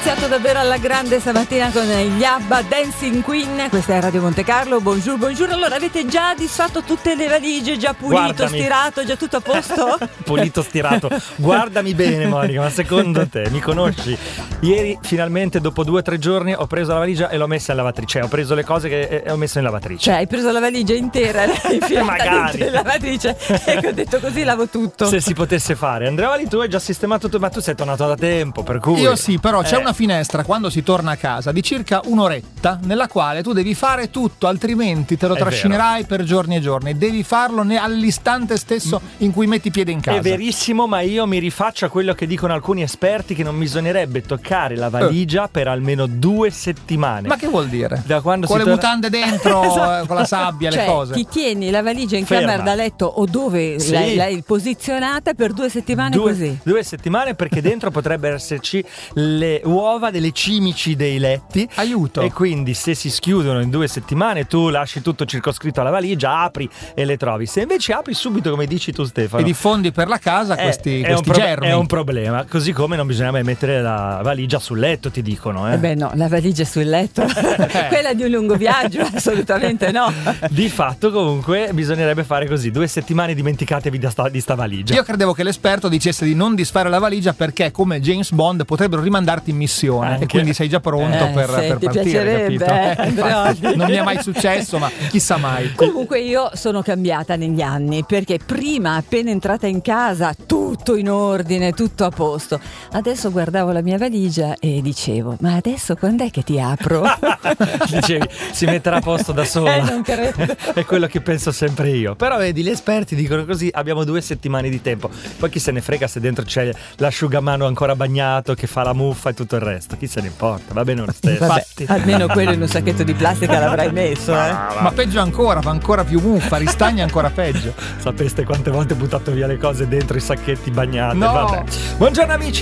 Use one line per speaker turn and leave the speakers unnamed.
iniziato davvero alla grande stamattina con gli ABBA Dancing Queen. Questa è Radio Monte Carlo. Buongiorno, buongiorno. Allora, avete già disfatto tutte le valigie, già pulito,
Guardami.
Stirato, già tutto a posto?
Pulito, stirato. Guardami bene, Monica, ma secondo te mi conosci? Ieri finalmente dopo 2 o 3 giorni ho preso la valigia e l'ho messa in lavatrice. Ho preso le cose e ho messo in lavatrice.
Cioè, hai preso la valigia intera, l'hai infilata
Magari.
dentro la lavatrice e ho detto così lavo tutto.
Se si potesse fare. Andrea Valli, tu hai già sistemato tutto, ma tu sei tornato da tempo, per cui
Io sì, però c'è una finestra quando si torna a casa di circa un'oretta nella quale tu devi fare tutto, altrimenti te lo
È
trascinerai per giorni e giorni. Devi farlo all'istante stesso in cui metti piede in casa.
È verissimo, ma io mi rifaccio a quello che dicono alcuni esperti, che non bisognerebbe toccare la valigia per almeno 2 settimane.
Ma che vuol dire?
Da quando
Con
si
le
torna-
mutande dentro, con la sabbia,
Cioè,
le cose.
ti tieni la valigia in
Ferma.
camera da letto o dove
Sì.
l'hai posizionata per 2 settimane così?
2 settimane, perché dentro potrebbero esserci le uova delle cimici dei letti.
Aiuto.
E quindi se si schiudono in 2 settimane, tu lasci tutto circoscritto alla valigia, apri e le trovi. Se invece apri subito, come dici tu, Stefano,
E diffondi per la casa questi germi.
è un problema. Così come non bisogna mai mettere la valigia sul letto, ti dicono.
Eh beh no, la valigia sul letto, quella di un lungo viaggio, assolutamente no.
Di fatto comunque bisognerebbe fare così: 2 settimane dimenticatevi di sta valigia.
Io credevo che l'esperto dicesse di non disfare la valigia perché, come James Bond, potrebbero rimandarti in missione.
Anche.
E quindi sei già pronto per
ti
partire,
piacerebbe,
capito? Infatti,
Andreotti.
non mi è mai successo, ma chissà mai.
Comunque io sono cambiata negli anni, perché prima, appena entrata in casa, tutto in ordine, tutto a posto. Adesso guardavo la mia valigia e dicevo: ma adesso quando è che ti apro?
Dicevi, si metterà a posto da sola.
Non credo.
È quello che penso sempre io. Però vedi, gli esperti dicono così: abbiamo 2 settimane di tempo. Poi chi se ne frega se dentro c'è l'asciugamano ancora bagnato che fa la muffa e tutto il resto. Chi se ne importa? Va bene lo stesso.
Vabbè, almeno quello in un sacchetto di plastica l'avrai messo, eh?
Ma peggio ancora, fa ancora più muffa, ristagna ancora peggio.
Sapeste quante volte ho buttato via le cose dentro i sacchetti bagnati?
No.
Vabbè. Buongiorno amici.